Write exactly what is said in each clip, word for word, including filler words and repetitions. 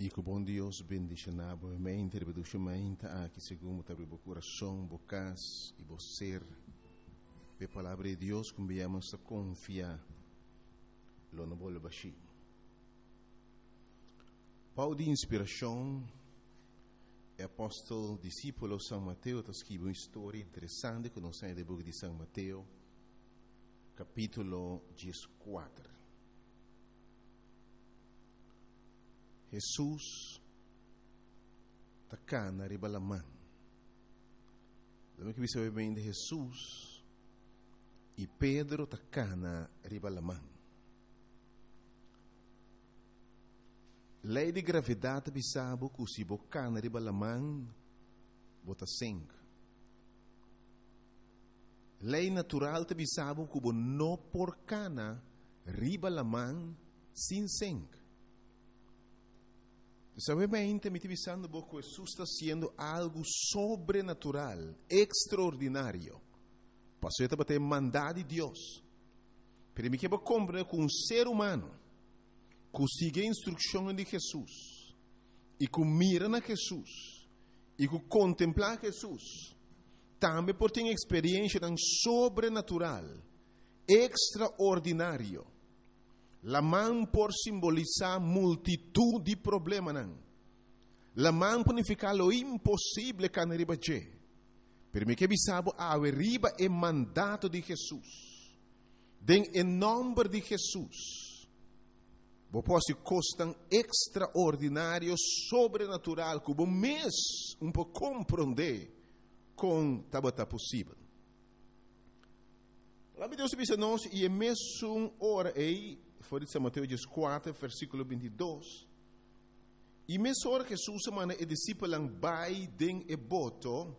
E que o bom Deus bendicionar a mente, reproduzimente aqui segundo o coração, bocas e o ser. A palavra de Deus que enviamos a confiar, lo não vou baixar. Paulo de inspiração, é apóstolo, discípulo de São Mateus, está escrevendo uma história interessante que nós temos no livro de São Mateus, capítulo quatorze. Jesus está cá na ribalamã. Lembra que você bem de Jesus e Pedro está cá na ribalamã. Lei de gravidade bisabo que se boca na ribalamã bota sangue. Lei natural te bisabo que bo no por cana ribalamã sem sangue. Sabemente me divisando que Jesus está sendo algo sobrenatural, extraordinário. Passou a ter mandado de Deus. Pero me quero compreender que um ser humano que sigue a instrução de Jesus e que mira na Jesus e que contempla Jesus, também por ter experiência tão sobrenatural, extraordinário. La mão por simbolizar multitud de problemas. La mão por significar lo impossível que não riba che. Per me que bisabo a riba é mandato de Jesus. Den em nome de Jesus. Vou posso costam extraordinário, sobrenatural, que o mês um pouco compreender com tabata possível. Lá me Deus diz nós e é mesmo hora aí. Foi de São Mateus quatro, versículo vinte e dois. E mesmo hora que Jesus mana e discípulo vai den e boto,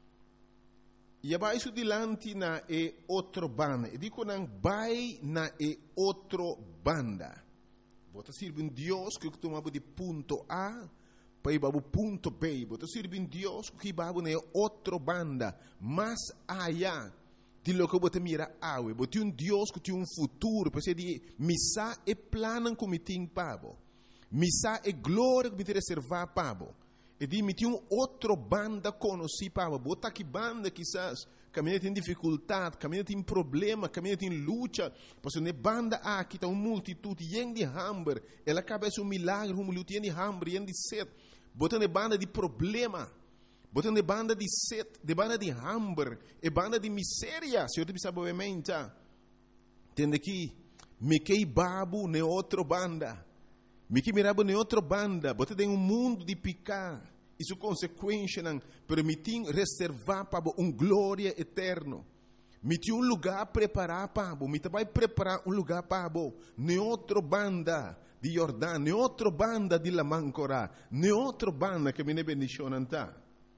e abaixo dilante na e outro banda. E digo nang vai na e outro banda. Bota sirve um Deus que tomava de ponto A para ir para o ponto B. Bota sirve um Deus que vai na outro banda, mais allá. De lo que você mira awe, você tem um Deus que tem um futuro, você diz, missa é plano que me tem pabo, missa é glória que me tem reservar pabo, e diz, me tem um outro banda conhecido pabo, bota que banda quizás, caminha tem dificuldade, caminha tem problema, caminha tem luta, porque ne banda aqui está uma multitud, yen de hambre, ela acaba um milagre, uma luta yen de hambre, yen de sede, bota ne banda de problema. Botando de banda de sede, de banda de hambre, e banda de miséria. Se eu te pensava obviamente, tende que me que babu ne outra banda, me que mirabo ne outra banda, botando em um mundo de picar, isso consequência não permitir reservar para um glória eterno. Me tinha um lugar preparado para me vai preparar um lugar para ne outra banda de Jordão, ne outra banda de Lamancora, ne outra banda que me ne bendicionanta.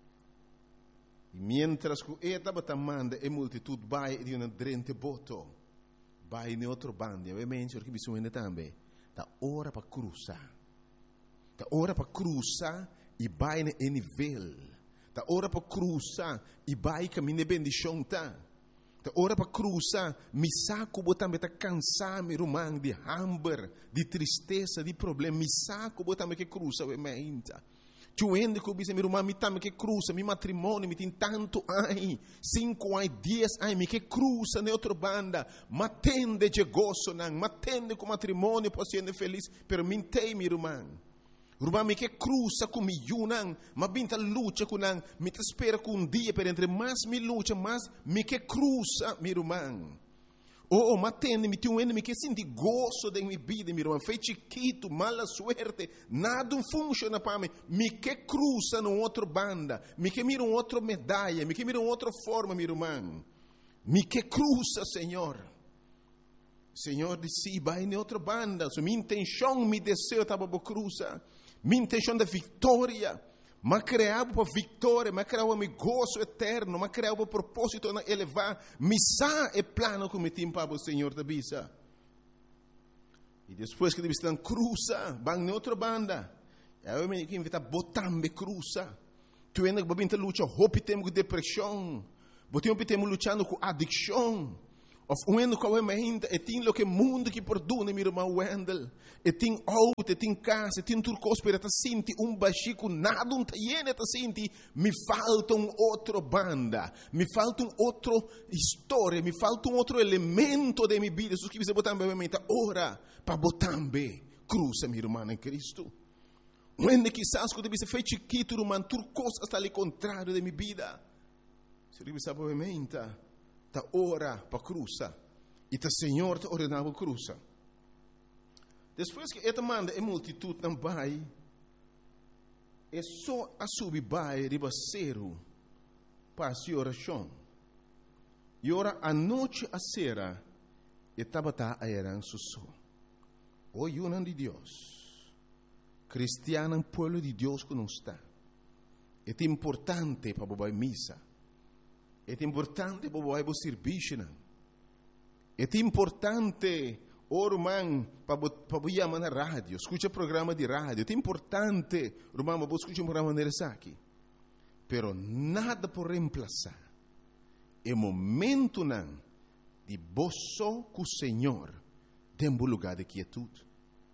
E mientras que esta batamanda e multitud vai de uma drente boto, vai em outro bando, obviamente, porque bisogna também, da hora para cruzar, da hora para cruzar e vai em nível, da hora para cruzar e vai caminhar bendição tá, da hora para cruzar, me saco botar tá cansado, me rumang de hambre, de tristeza, de problema, me saco botar que cruza, obviamente. Tuende que eu meu irmão, me tamo que cruza, meu matrimônio, me tem tanto ai, cinco ai, dez ai, me que cruza na outra banda, matende de gozo, não, matende com matrimônio, posso ser feliz, pero mintei, meu irmão. Irmão, me que cruza com mi não, mas binta luta com não, me te espera com um dia, pero entre mais me luta, mais me que cruza, meu irmão. Oh, matende, me tem um me que senti gozo da minha vida, meu irmão. Foi chiquito, mala suerte, nada funciona para mim. Me que cruza numa outra banda, me que mira uma outra medalha, me que mira uma outra forma, meu irmão. Me que cruza, Senhor. Senhor disse, vai em outra banda. So, minha intenção, meu desejo estava para cruzar. Minha intenção da vitória. Mas criava para vitória, mas criava para gozo eterno, mas criava para propósito de elevar. Missa é plano que me tem para o Senhor da Bisa. E depois que eles estão cruza, vão em outra banda. Eu me digo que botambe cruza. Tu ainda vai lutar, hope temos depressão, Botemos temos lutando com adicção. Of uendo com a mente, e tem lo que mundo que perdona, meu irmão Wendel. E tem auto, e tem casa, e tem turcos para ta senti um baxico, nada um taiene ta senti, me falta um outro banda, me falta um outro história, me falta um outro elemento de minha vida. Isso que você botar na mente, ora, para botar bem, cruza, meu irmão em Cristo. Uende quizás quando você fez chiquito, irmão, turcos hasta ali contrário de minha vida. Se você sabe a mente, ta ora para cruza e ta Senhor te ordenava cruza. Depois que esta manda a multitud não vai, é só a subir vai ribaceiro para a oração. E ora a noite a sera e tabata a eran susso. O yunan de Deus, cristiano pueblo de Deus que não está. É importante para bobai missa. É importante para bobai serviço. É importante irmão, para boiar na rádio, escuta programa de rádio. É importante, irmão, para escutar um programa de aqui. Pero nada por reemplazar o momento não de boço com o Senhor dentro do lugar de quietude.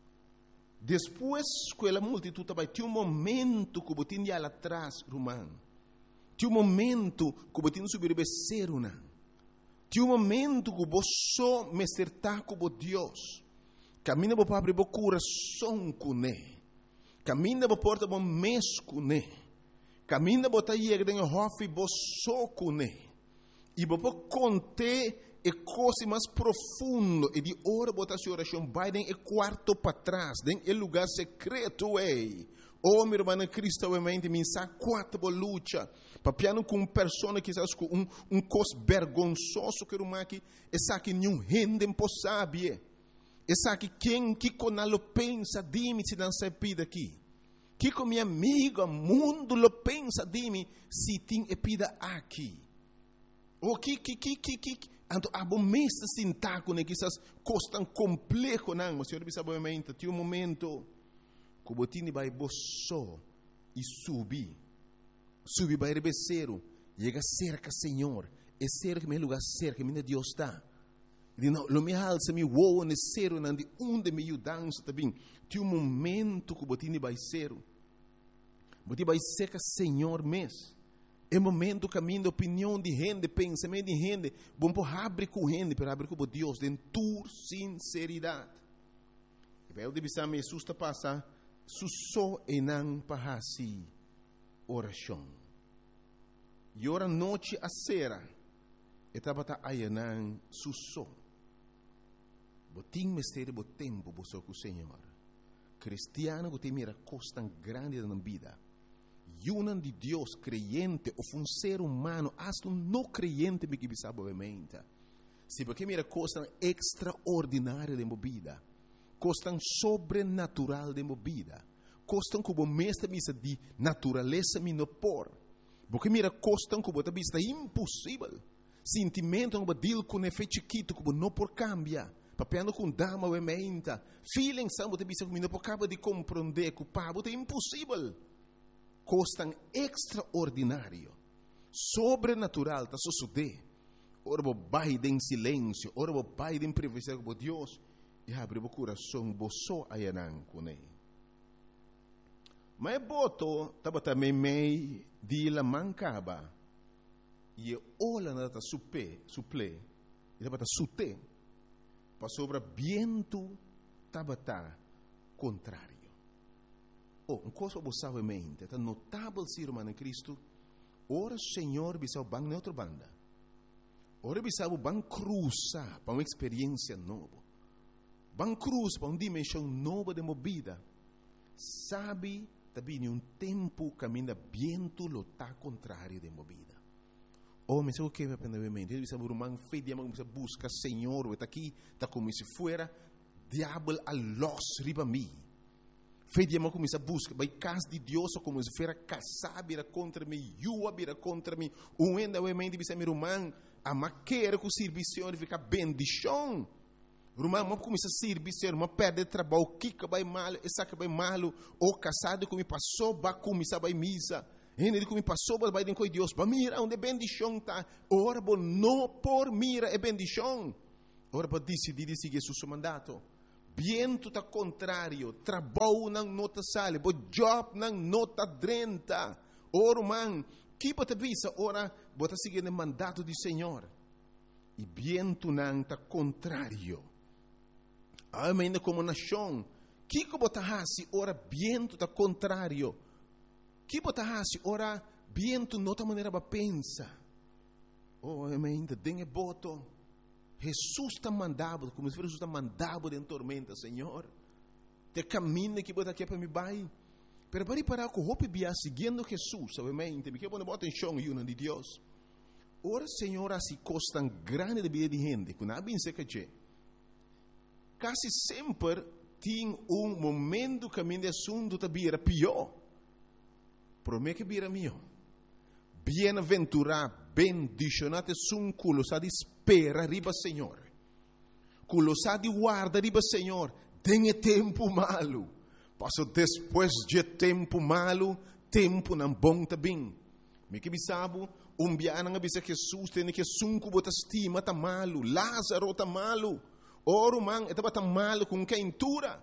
Depois que a multitud vai ter um momento que você tinha lá atrás, irmão. Tem um momento que você tinha subir o cero, não. Tem um momento que você me acertar com Deus. Camina para abrir o coração com Ele. Camina para porta o mês com Ele. Camina para ir em hofe você com Ele. E para contar a coisa mais profunda e de hora botar sua oração vai em quarto para trás, em lugar secreto é. Oh, meu irmão Cristo, obviamente, me sabe quatro luta. Papiano com uma pessoa que sabe com um um cos vergonzoso que irmão que essa que nenhum rende impossível. Essa que quem que conalo pensa de mim se não se pida aqui. Que com minha amiga mundo lo pensa de mim se tem epida aqui. O que que que que que anto abomesta sintaco né que essas costas complexo não, mas senhor sabe obviamente, tem um momento que o botini vai boço e subir. Subir vai rebeceiro, chega cerca, Senhor, é cerca meu lugar cerca, minha Deus está. E não, lo me alça me voa necessário não de onde me dança também. Tem um momento que o botini vai ser, botini vai cerca, Senhor mesmo. É momento caminho de opinião de gente, pensamento de gente, bom por abrir com gente, para abrir com Deus, de tua sinceridade. E vai o de bisar me susta passar, susso e não para assim oração. E ora noite a sera, e tabata ayanan susso. Botim mistério bo tempo bo com o Senhor. Cristiano que tem mira costa grande na vida. Yunan de Deus creyente ou um ser humano, hasta um não creyente me que sabe obviamente. Se porque mira costa extraordinária de movida, costa sobrenatural de movida, costa como mestre misa de natureza me no por. Porque mira costa como ta vista impossível. Sentimento como dil com efeito chiquito como não por cambia. Papiando com dama obviamente. Feeling são ta vista como não por acaba de compreender que o pavo é impossível. Costan extraordinário, sobrenatural, está sucedendo. Ora, vou baixar em silêncio, ora, vou baixar em privacidade com Deus, e abrir o coração, vou só ayanan com Ele. Mas boto, estava também meio de la mancaba, e olha nada supe, suple, e estava sute, para sobre viento, estava contrário. Oh, uma coisa que você sabe em mente, é notável ser humano em Cristo. Ora, Senhor, bisau bang na outra banda. Ora, bisau bang cruza para uma experiência nova. Bang cruza para uma dimensão nova de movida. Sabe, também um tempo caminha viento lo tá contrário de movida. Oh, mas o que vai aprender em mente? Ele bisau rumang fe dia mag busca Senhor, está aqui, está como se fuera diabo a los riba mi. Fei dia mal começa a busca, vai casa de Deus ou como se fera casar vira contra mim, yua vira contra mim, um ainda o emende bisa meu irmão, a maquera com o serviço fica bendição. Irmão, mas começa a serviço, irmão, perde trabalho, kika vai mal, essa que vai mal, ou casado como passou, vai começar vai misa. Gente que me passou vai den com Deus, para mira onde bendição tá. Ora bo não por mira é bendição. Ora bo decidir seguir seu mandato. Viento tá contrário, trabalho não nota sale, bo job não nota drenta. Ora man, que bota visa ora bota seguir o mandato do Senhor. E viento não tá contrário. Ainda como nação, que que bota hasi ora viento tá contrário. Que bota hasi ora viento nota maneira ba pensa. Oh, ainda tem boto. Jesus está mandado, como se Jesus está mandado em tormenta, Senhor. Te caminho que bota aqui para me vai. Pero para parar com roupa bia seguindo Jesus, obviamente, me quer botar atenção e uma de Deus. Ora, Senhor, assim costam grande de vida de gente, que não bem se que quase sempre tem um momento que caminho de assunto tá bira pior. Promete que bira mio. Bem-aventurado, bendicionato sun culo sa di spera riba Senhor. Culo sa di guarda riba Senhor. Tem tempo malo. Passo depois de tempo malo, tempo não bom também. Me que bisabo, um biana nga bisa Jesus tem que sunku bota estima tá malo, Lázaro tá malo. Oro man etaba tá malo com quem tura.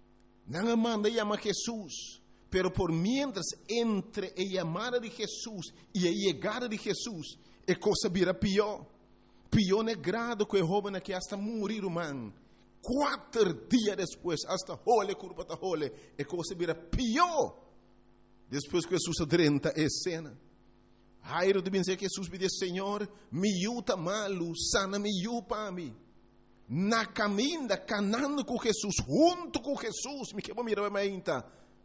Não manda chama Jesus. Pero por mientras entre a llamada de Jesús y a llegada de Jesús, é coisa vira pior. Pior é grado que o jovem que hasta morir, man. Quatro dias depois, hasta hole, curva da hole, é coisa vira pior. Depois que Jesus adrenta a cena. Jairo de dizer que Jesus me diz, Senhor, me yuta malo, sana me yupa me. Na caminha, canando com Jesus, junto com Jesus, me quebra mirar a minha.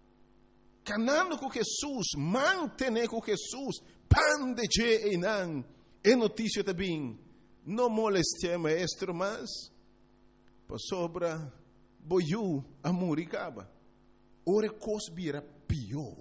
Canando com Jesus, mantener com Jesus, pan de je e não. É notícia também. Não moleste maestro, mas para sobra boiu a muricaba. Ora cosbira pior,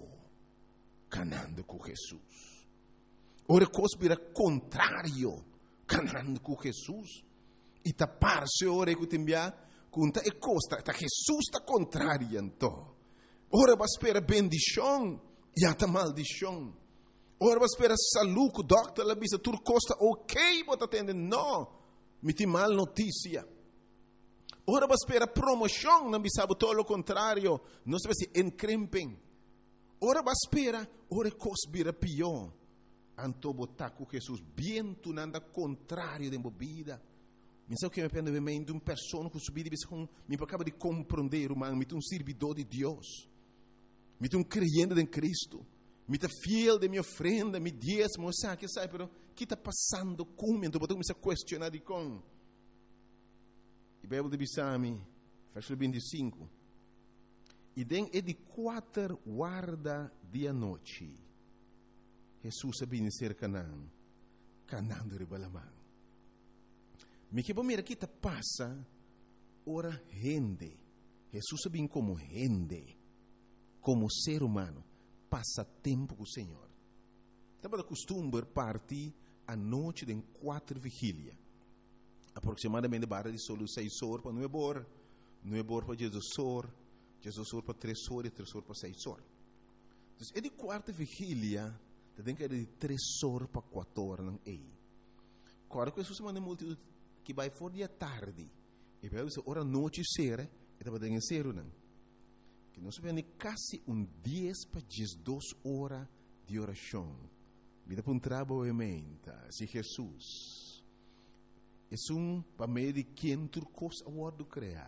canando com Jesus. Ora cosbira contrário, canando com Jesus. E tapar-se ora que timbia, conta e costa, tá Jesus está contrário então. Ora vai esperar bendição e até maldição. Ora vai esperar saúde, o doctor lá bisa tur costa ok, bota atender, não, me tem mal notícia. Ora vai esperar promoção, não bisa todo o contrário, não se vai se encrempem. Ora vai esperar, ora cosbira pior. Anto botar com Jesus, bem tu nanda contrário de bebida. Me sabe o que me pende bem de uma pessoa que subir e me acaba de compreender, man, me tem um servidor de Deus. Me tem um creyente em Cristo. Me tem fiel de minha ofrenda, me diezmo, sabe que sabe, pero que está passando comigo? Então, eu me questionar de com. E a Bíblia de Bissami, versículo vinte e cinco. E den é de quatro guarda de noite. Jesus sabia ser Canaã. Canaã de Ribalamã. Me que bom mira que está passa, ora rende. Jesus sabia como rende. Como ser humano, passa tempo com o Senhor. Estava de costume partir a noite de quatro vigílias. Aproximadamente barra de solo seis horas para nove horas, nove horas para Jesus horas, Jesus horas para três horas e três horas para seis horas. Então, é de quarta vigília, tem que ir de três horas para quatro horas. Não é? Agora, que Jesus manda multidão que vai fora de tarde, e vai dizer, ora noite será, e estava dentro de ser, não? Que nós vemos quase um dez para duas horas de oração. Vida para um trabalho emenda, se Jesus. É um para meio de quem turcos a word criar.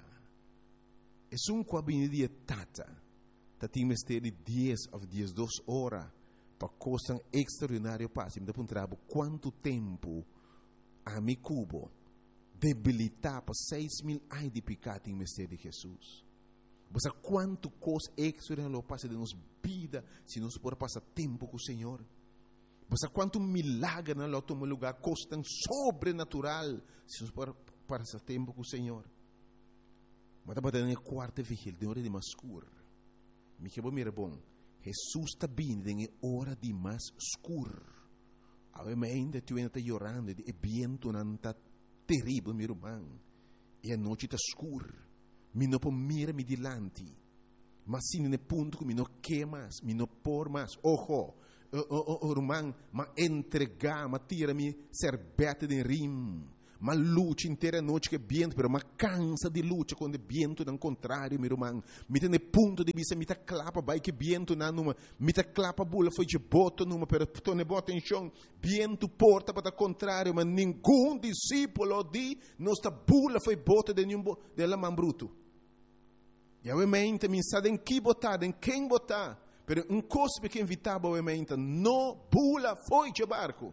É um com a bem de tata. Tatim este de dez ou duas horas para coisa extraordinária passe. Vida para um trabalho quanto tempo a mi cubo debilitar para seis mil ai de pecado em mistério de Jesus. Você quanto coisa extraordinária passa de nossa vida se nós podemos passar tempo com o Senhor. Você quanto milagre não toma lugar, coisa tão sobrenatural se nós podemos passar tempo com o Senhor. Mas estava dando a quarta vigília, de hora de mais escuro. Me que bom, mira bom. Jesus está vindo em hora de mais escuro. Ainda tu ainda está chorando, e vento não está terrível, meu irmão. E a noite está escura. Mi não pode mirar-me dilante. Mas se não é ponto que mi não quer mais, mi não por mais. Ojo, o irmão, mas entregar, mas tira-me serbete de rim. Mas luta inteira noite que viento, pero mas cansa de luta quando viento não contrário, meu irmão. Me tem ponto de vista, me tá clapa, vai que viento na numa, me tá clapa bula foi de boto numa, pero tu ne bota em chão, viento porta para contrário, mas nenhum discípulo de nossa bula foi bota de nenhum de la man bruto. E a mente me sabe em que botar, em quem botar, pero um cospe que invitava a mente, no bula foi de barco.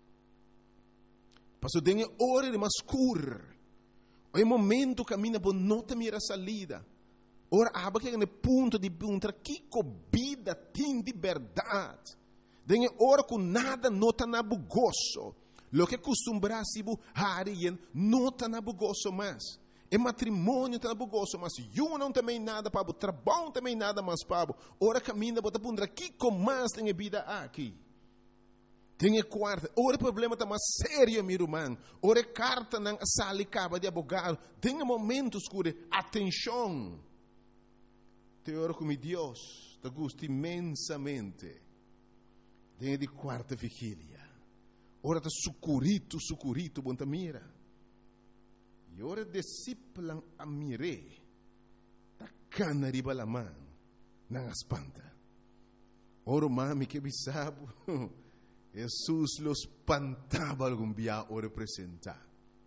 Passo tem hora de mascur. É momento que caminha por nota mira salida. Ora aba que é ponto de punta que vida tem de verdade. Tem hora com nada nota na bugoso. Lo que costumbra se bu harien nota na bugoso mais. É matrimônio tá na bugoso, mas eu não também nada para o trabalho também nada mais para. Ora caminha por punta que com mais tem vida aqui. Tem quarta, ora o problema está mais sério, meu irmão. Ora carta na sala acaba de abogado. Tem momentos que atenção. Te oro com Deus, te gusta imensamente. Tem de quarta vigília. Ora está sucurito, sucurito, bom mira. E ora discípulo a mire. Ta cana riba la mão, não espanta. Ora mami que bisabo. Jesus los espantava algum dia o representar.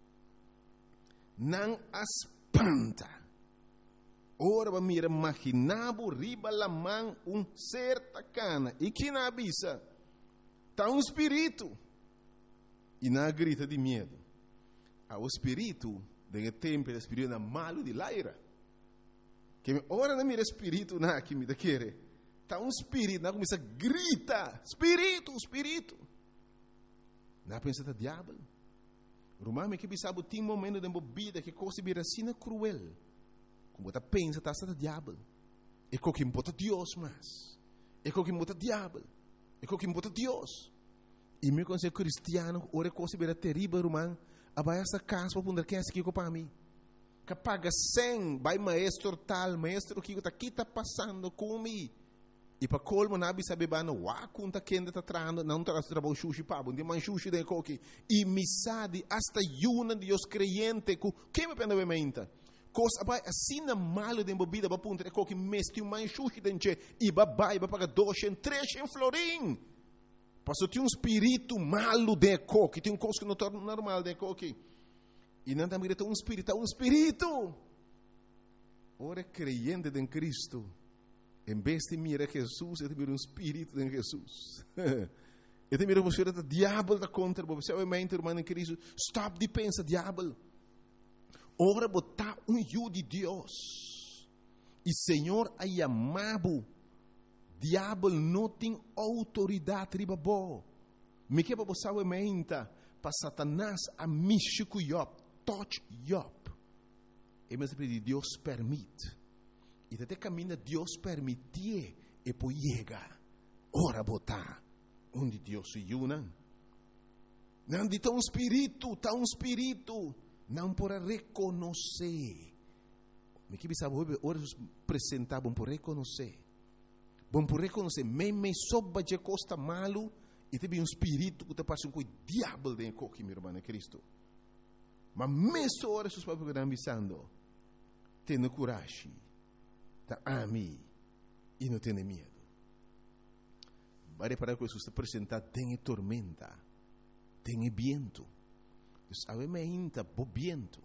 Não espanta. Ora, mira, imaginava riba la mão um ser tacana. E que na avisa? Está um espírito. E na grita de medo. O espírito, de tempo, o espírito é malo de laira. Que ora não mira espírito na que me querer. Está um espírito, não começa a gritar, espírito, espírito. Não pensa que é diabo. Romano que sabe tem momento de bebida que coisa vira assim cruel. Como você pensa que está diabo. É o que importa Deus mais. É o que importa diabo. É o que importa Deus. E me considero cristiano, ora coisa vira terrível, romano. Abai essa casa para poder quem é aqui para mim. Que paga cem, vai maestro tal, maestro que está aqui está passando comigo. E para colmo nabi sabe bano wa kunta kenda está trando não traz trabalho sushi pa bom de man sushi de coque e misade hasta yuna de os creyente ku que me pena menta coisa vai assim na malo de bebida para punta de coque mesti um man sushi denche e babai ba paga dois em três em florim passou tem um espírito malo de coque tem um coisa que não torna normal de coque e não também tem um espírito um espírito ora creyente em Cristo. Em vez de mirar Jesus, ele mira um espírito de Jesus. Ele mira você o diabo da contra você. Obviamente, irmão em Cristo, stop de pensar diabo. Ora botar um eu de Deus. E Senhor a chamado. Diabo não tem autoridade riba bo. Me que para você obviamente para Satanás a mexer com Job, touch Job. E mas Deus permite. E até caminha Deus permitir e poi chega. Ora botar onde Deus se una. Não de um espírito, tá um espírito, não por reconhecer. Me que sabe ora apresentar bom por reconhecer. Bom por reconhecer, me me soba de costa malo e teve um espírito que te passa com o diabo de coque, meu irmão Cristo. Mas mesmo ora os papos que estão avisando, tenha coragem. Tá ami e não tem medo. Vai reparar que Jesus está apresentado, tem tormenta, tem viento. Então, a mente, bo viento,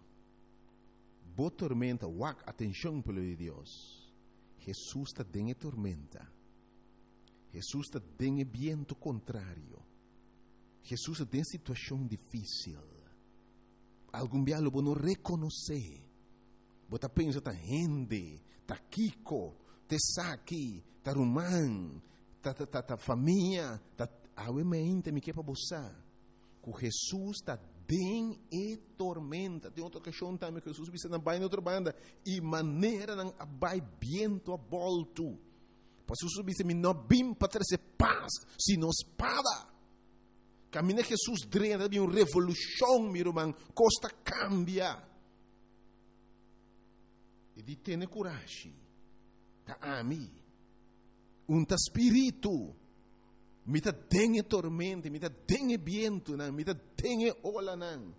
bo tormenta, wak, atenção pelo de Deus. Jesus está tem tormenta. Jesus está tem viento contrário. Jesus está em situação difícil. Algum dia lo não reconhecer. Você pensa, tá rende. Ta Kiko, te Saki, ta Rumán, ta, ta, ta, ta família, ta mente me que para você. Que Jesus está bem e tormenta. Tem outra questão também que Jesus disse na baia outra banda e maneira não abai viento a volto. Pois Jesus disse me não bim para trazer paz, sino espada. Caminha Jesus drena de uma revolução, meu irmão, costa cambia. E di tene coragem. Ta ami. Um ta espírito. Mita dengue tormenta, mita dengue viento, nan, mita dengue ola nan.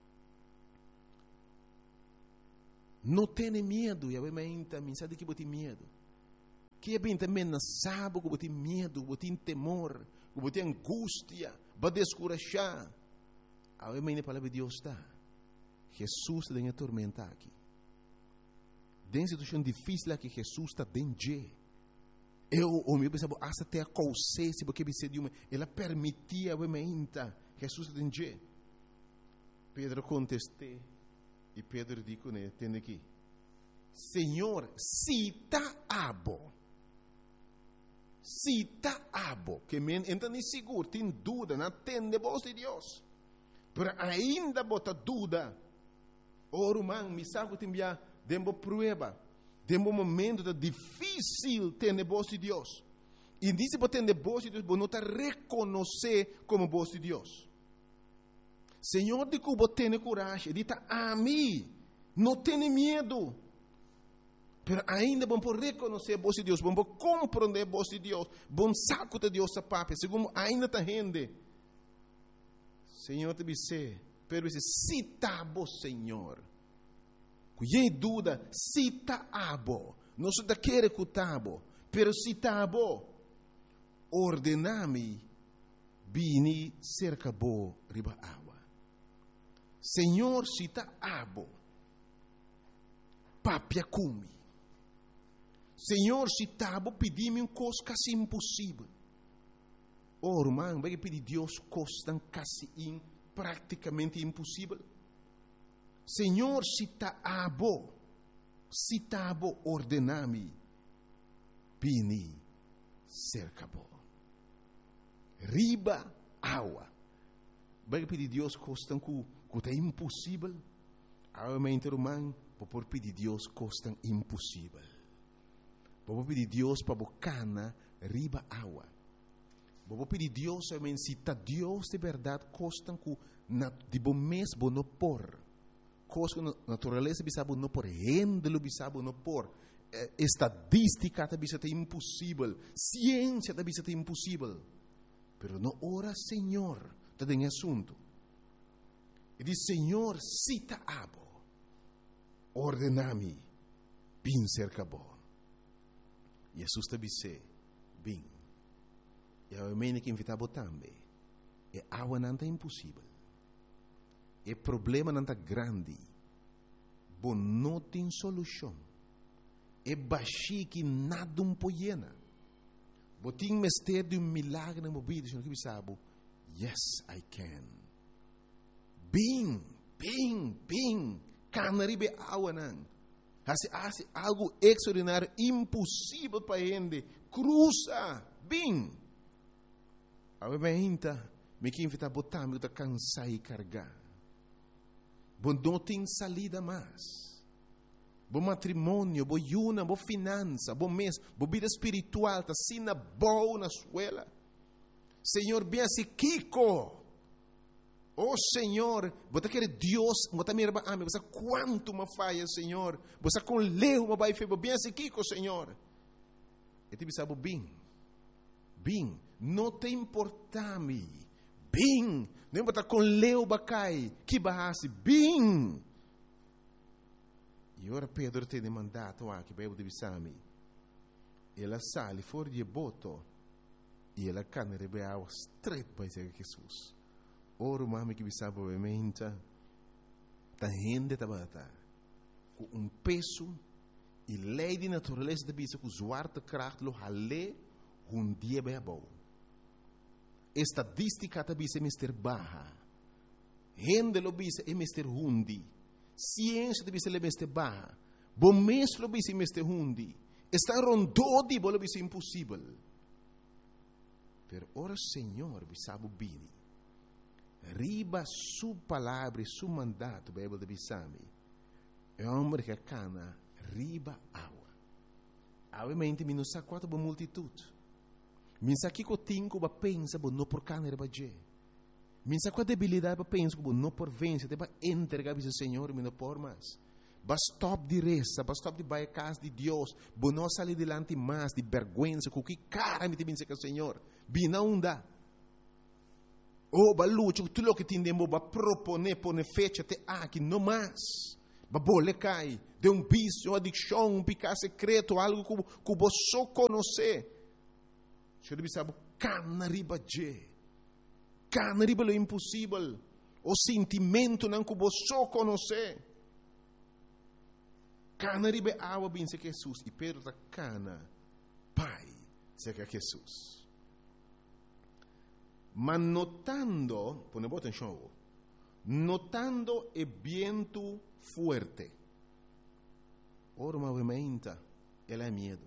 Não tenha medo, e menta, me sabe que bote medo. Que é bem também não sabe que bote medo, bote temor, bote angústia, vai descurajar. A menta palavra de Deus está. Jesus está em tormenta aqui. Tem situação difícil que Jesus está dentro. Eu, o meu pensava, hasta até a consciência, porque ela permitia a menta. Jesus está dentro. Pedro contestou. E Pedro disse, né, tem aqui. Senhor, se está abo. Se está abo. Que men, então nem seguro, tem dúvida, não tem de voz de Deus. Mas ainda bota dúvida. Ora, man, me sabe que tem já, dembo prueba. Dembo momento da difícil ter de voz de Deus. E disse que tem de voz de Deus, você não está reconhecer como voz de Deus. Senhor, de que você tem coragem, diz a mim, não tenha medo. Mas ainda vamos reconhecer a voz de Deus, vamos compreender a voz de Deus, vamos saco de Deus a papo, segundo ainda está rende. Senhor, te disse, pero disse, se está bom, Senhor. Cuidei dúvida, se está abo, não se quer que está bom, pero se está bom, ordename, bini cerca bo riba água. Senhor, se está abo, papia cumi. Senhor, se está abo, pedi-me um coisa quase impossível. Oh, irmão, vai pedir Deus coisa quase in, praticamente impossível. Senhor, se está abo, se está abo, ordename, bini cerca bo. Riba água. Vai pedir Deus coisa que é impossível. Realmente, irmão, vou pedir Deus coisa impossível. Vou pedir Deus para bocana riba água. Vou pedir Deus, realmente, se está Deus de verdade, coisa que de bom mês vou não pôr. Coisa que a natureza bisa não pôr, rendelo bisa não pôr. Estadística bisa é impossível. Ciência bisa é impossível. Pero não ora, Senhor, está em assunto. E diz, Senhor, cita abo, ordenami, bin cerca bo. Jesus te disse, bin. E a mene que invitava também. E água não é impossível. E problema não é grande. Bom, não tem solução. E baixi que nada um poiena. Botin mestre de um milagre na mobile, senhor que sabe. Yes, I can. Bing, bing, bing. Canaribe água não. Hace algo extraordinário, impossível para gente. Cruza, bing. A gente me que invita a botar, me que cansar e carregar. Bom, não tem salida mais. Bom matrimônio, bom yuna, bom finança, bom mês, bom vida espiritual, tá sina boa na escola. Senhor, bem assim, Kiko. Oh, Senhor, você quer Deus, você me ama, você quanto me falha, Senhor. Você com leu, mas vai fazer bem assim, Kiko, Senhor. E te sabe bem, bem, não te importa-me, bem, não importa com leu, bacai, que barrasse, bem. E ora Pedro tem mandato aqui para eu divisar-me. Ela sale fora de boto e ela cana rebeau straight para Jesus. Ora mami que bisaba obviamente ta gente tabata com um peso e lei de natureza de bisa com zwarte kracht lo hale um dia bebo. Estadística ta bisa mister baha. Gente lo bisa é mister hundi. Ciência de bisa le mister baha. Bom mês lo bisa mister hundi. Está rondó di bolo bisa impossível. Per ora Senhor bisaba bini. Riba su palavra, su mandato, Bíblia de Bissami. É um homem que cana riba água. Obviamente, me não sabe quanto boa multitude. Me sabe que eu tenho que pensar, não por cana riba je. Me sabe qual debilidade para pensar, não por vencer, para entregar ao Senhor, me não por mais. Ba stop de reza, ba stop de vai a casa de Deus. Ba não sair delante mais de vergonha, com que cara me tem que o Senhor. Bina unda. Oh, ba luta, tu lo que tindemo ba propone, pone fecha te aqui, não mais. Ba bole cai, de um vício, uma adicção, um pecado secreto, algo que que você só conhece. Você deve saber, cana riba je. Cana riba lo impossível. O sentimento não que você só conhece. Cana riba água bem se Jesus. E Pedro está cana, pai, se que Jesus. Mas notando, pone atenção, notando o vento fuerte. Ora, movimenta, ela é medo.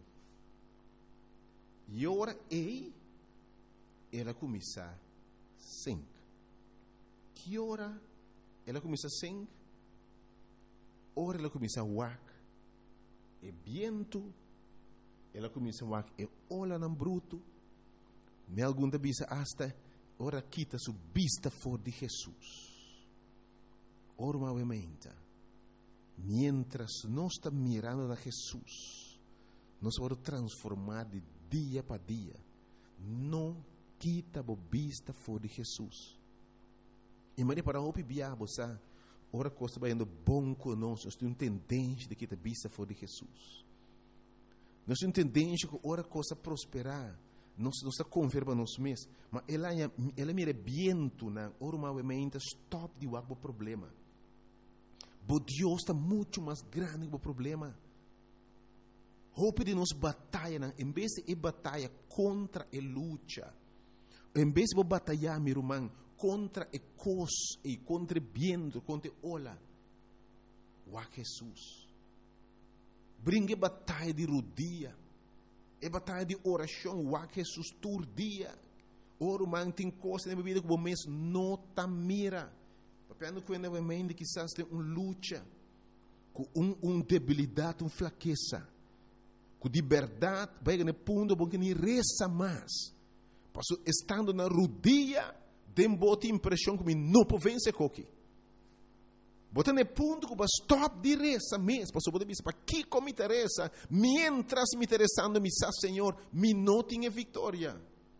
E ora, ei, ela começa a sing. Que ora, ela começa a sing. Ora, ela começa a wak. E vento, ela começa a wak. E olha não bruto. Me algum da bisa hasta, ora quita su vista for de Jesus. Ora, movimenta. Mientras nós estamos mirando a Jesus, nós vamos transformar de dia para dia. Não quita a vista for de Jesus. E mas para o biabo, sabe? Ora costa vai indo bom conosco. Nós temos tendência de quitar a vista for de Jesus. Nós temos tendência que ora costa prosperar. Nós não está converba nós mesmos. Mas ela ela mira viento na ora movimenta stop de o problema. Bo Deus está muito mais grande que o problema. Hope de nós batalha, em vez de batalha contra a luta, em vez de batalhar, meu irmão, contra a cos e contra o vento, contra a ola, o Jesus. Brinque batalha de rodia, é batalha de oração, o Jesus todo dia. Ora, man, tem coisa na vida que o mês não está mira. Papiando quando o mente quizás tem uma luta, com uma um debilidade, uma fraqueza, com de verdade, vai no ponto bom que nem reza mais. Passo estando na rodia, tem boa impressão que não pode vencer coque. Bota no ponto que vai stop de reza mesmo. Passo pode dizer para que como me interessa, mientras me interessando me sa Senhor, me não tinha vitória.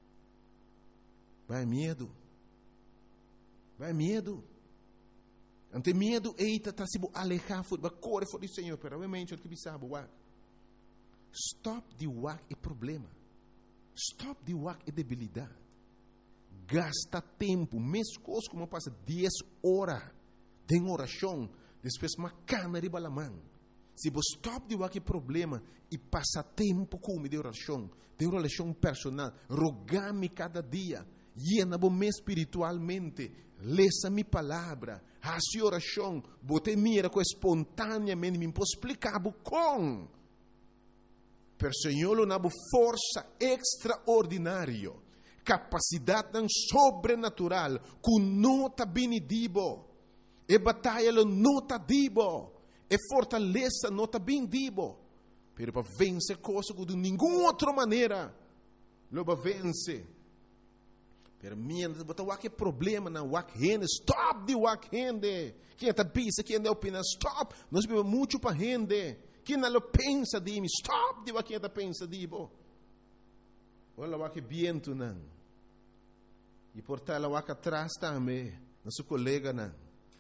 Vai medo. Vai medo. Ante medo, eita, está se alejar, vai correr fora do Senhor, pero obviamente, o que sabe, o stop de wak é problema. Stop de wak é debilidade. Gasta tempo, mesmo coisa como passa dez horas de oração, depois uma cana de balamão. Se você stop de wak é problema e passa tempo com de oração, de oração personal, rogar-me cada dia, llena-me espiritualmente, lesa minha palavra, a sua oração, você mira com espontaneamente, me pode explicar com. Per Senhor, uma força extraordinária, capacidade sobrenatural, que não está bem dibo, e batalha não está dibo, e fortaleza não está bem dibo, pero para vencer coisas que de nenhuma outra maneira, lo vai vencer. Pero mientras botar o que problema na wak rende, stop de wak rende. Quem está pensa, quem está opinando, stop. Nós vivemos muito para rende. Quem não pensa de mim, stop de wak está pensa de bo. Olha o wak viento não. E portar o wak atrás também, nosso colega não.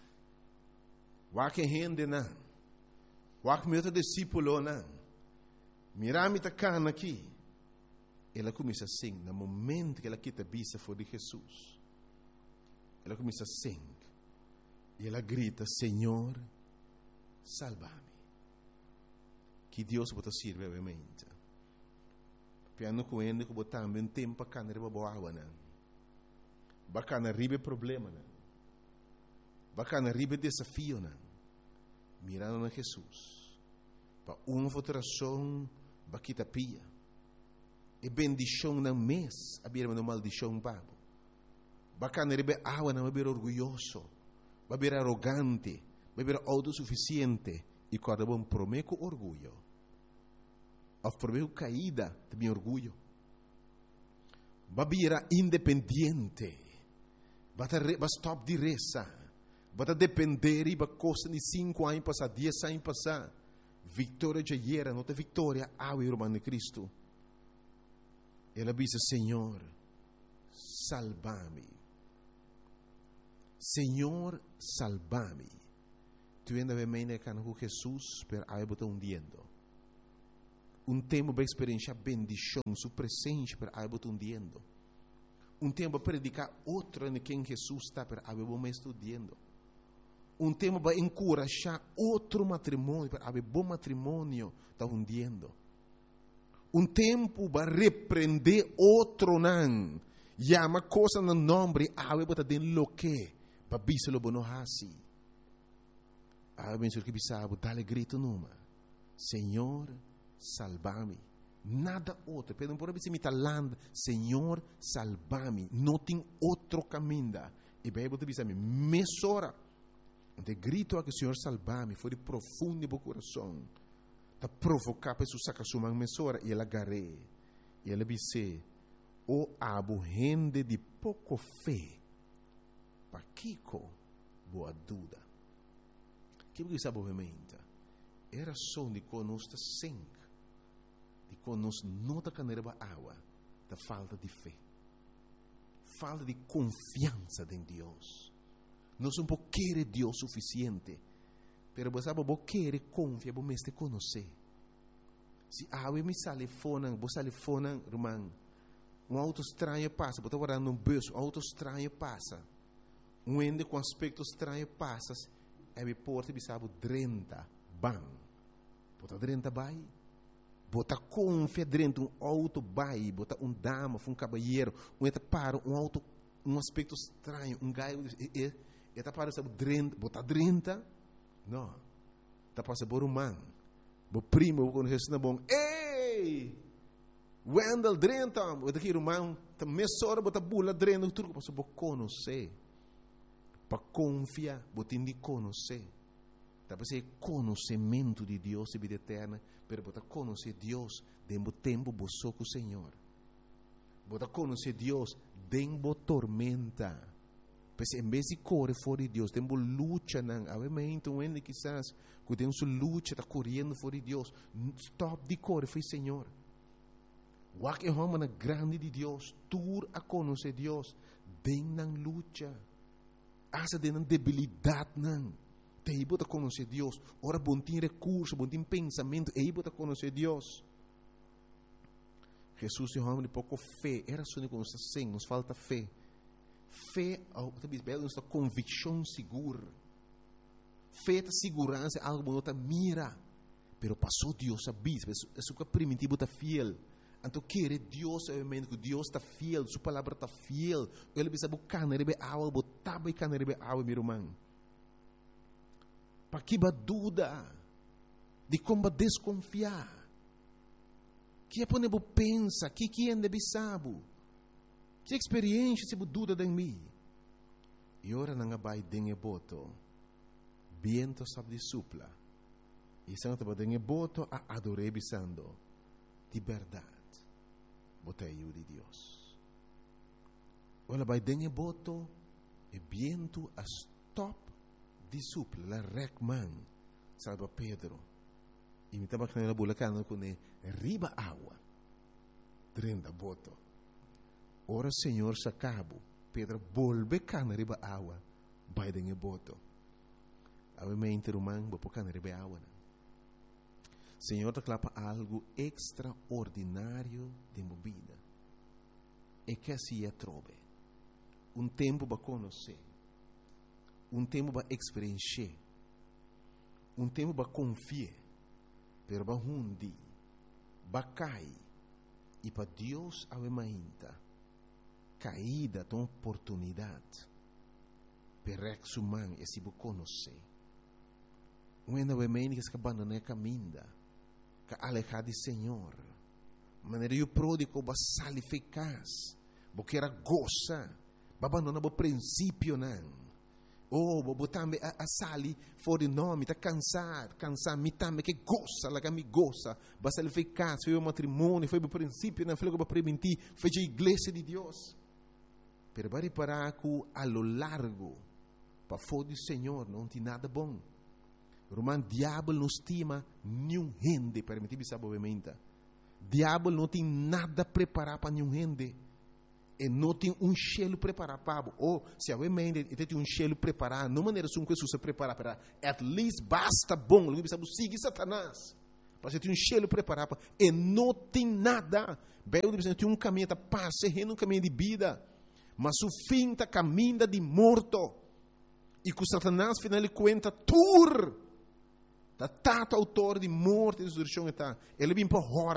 Wak rende não. Wak meu discípulo não. Mirami tá cana aqui. Ela começa a sing, no momento que ela quita a vista for de Jesus. Ela começa a sing. E ela grita, Senhor, salva-me. Que Deus pode servir, obviamente. Piano com ele, que botar um tempo para canar a boa água, não. Bacana ribe problema, não. Bacana ribe desafio, não. Mirando a Jesus. Para uma votação, baquita pia. E bendição não mês, abrir uma maldição babo. Bacana rebe água não abrir orgulhoso, abrir arrogante, abrir autossuficiente e quando bom prometo orgulho. Of prometo caída de meu orgulho. Babira independente, bata stop de reza, Bota depender e coisa de cinco anos passar, dez anos passar. Vitória já era, não tem vitória, ao irmão de Cristo. Ela disse, Senhor, salva-me. Senhor, salva-me. Tu ainda vê meio que Jesus, pero aí botou hundiendo. Um tempo para experienciar bendição, sua presença, pero aí botou hundiendo. Um tempo para predicar outra em quem Jesus está, pero aí botou estudando. Um tempo para encorajar outro matrimônio, pero aí bom matrimônio está hundiendo. Um tempo para repreender outro não. Llama coisa no nome, aí botou dentro lo que, para biselo bono hasi. Aí bem que bisabo, dá-lhe grito numa. Senhor, salva-me. Nada outro. Pedro, por exemplo, me talando, Senhor, salva-me. Não tem outro caminho. E bem, você diz a mim, mesora. De grito a que o Senhor salva-me, foi de profundo no coração. Está provocar para sacar sua mão mesora. E ela agarrei. E ela disse, o abo gente de pouco fé. Para Kiko, boa dúvida. Que você sabe obviamente? Era só de conosco sangue. De conosco não está canereba água. Da falta de fé. Falta de confiança em Deus. Não só um querer Deus suficiente. Pero você sabe, você querer confiar, você mesmo conhecer. Se a água me sale fora, você sale fora, irmão. Um auto estranho passa. Você está guardando um bus, um auto estranho passa. Um ende com aspecto estranho passa. É me porta, me sabe, trinta, bam. Bota trinta, vai. Bota confia dentro um auto, vai. Bota um dama, um cabalheiro, um eta para, um auto, um aspecto estranho, um gaio, eta para, sabe, trinta, bota trinta. Não. Tá passa por um man. Bo primo, quando Jesus na bom, ei! Wendel trinta, bota aqui, irmão, tá mesora, bota bula, trinta, tudo, passa por conhecer. Para confiar, você tem de conhecer. Para ser conhecimento de Deus e vida eterna, pero para conhecer Deus, dentro do tempo, você com o Senhor. Para conhecer Deus, dentro da tormenta. Porque em vez de correr fora de Deus, tem luta, não. Obviamente, um ende quizás, que tem sua luta, está correndo fora de Deus. Stop de correr, foi Senhor. O que é uma grande de Deus, tur a conhecer Deus, dentro da luta. Asa de uma debilidade, não. Te ibo a conhecer Deus. Ora, bom tem recurso, bom tem pensamento, e ibo a conhecer Deus. Jesus tem um pouco fé. Era só que nos assim, nos falta fé. Fé, nos dá convicção segura. Fé é segurança, algo que não mira. Pero passou Deus a bis, é só que primitivo está fiel. Então, querer Deus, obviamente, que Deus está fiel, sua palavra está fiel. Ele precisa buscar na rebe água, botar buscar na rebe água, meu irmão. Para que ba dúvida, de como desconfiar. Que é para não pensa, que que é deve saber. Que experiência se dúvida de mim. E ora não vai dengue boto, viento sabe de supla. E se não te dengue boto, a adorei bisando, de verdade. Botei de Deus. Olha, vai dengue boto e viento a stop de supla, la recman, salva Pedro. E me estava canela bulacana com ele, riba água, trenda boto. Ora, Senhor, se acabo, Pedro volve cana riba água, vai dengue boto. Obviamente, irmão, vou pôr cana riba água. Senhor, te clapa algo extraordinário de minha vida. E que assim é trobe. Um tempo para conhecer. Um tempo para experienciar. Um tempo para confiar. Pero para hundi. Para cair. E para Deus a ainda. Caída de uma oportunidade. Para exumar e se conhecer. Um ainda vai que se abandona a caminho. Que alejar de Senhor. Maneira o pródigo vai sair eficaz. Porque era goza. Vai abandonar o princípio, não. Oh, vou também a, a sair fora de nome. Está cansado. Cansado. Me também que goza. Lá que me goza. Vai sair eficaz. Foi o matrimônio. Foi o princípio. Não foi o que vai preventir. Foi a igreja de Deus. Pero vai reparar que a lo largo. para fora do Senhor não tem nada bom. Romano, diabo não estima nenhum gente, permite-me saber obviamente. Diabo não tem nada preparado para nenhum gente. E não tem um cheiro preparado para. Ou, se obviamente tem um cheiro preparado, não maneira como Jesus se prepara para. At least basta bom. Não precisa seguir Satanás. Para ter um cheiro preparado para. E não tem nada. Bem, tem um caminho de paz, um caminho de vida. Mas o fim está caminho de morto. E com Satanás, final de conta, tur. Da tato autor de morte e ressurreição está. Ele vem para